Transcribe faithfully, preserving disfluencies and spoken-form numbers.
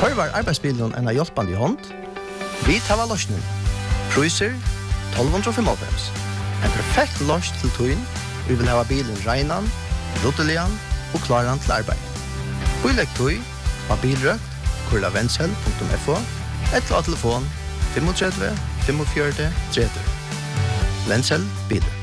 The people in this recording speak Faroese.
Tørvar arbeidsbilen en av hjelpende hånd. Vi tar løsningen. Priser tolv fem. En perfekt løs til tøyen. Vi vil ha bilen regnan, ruttelian og klaran til arbeid. Ulegg tøy av bilrøkt, kurla vensel punktum f o, eller av telefon tre fem fem fire tre tre. Vensel bilen.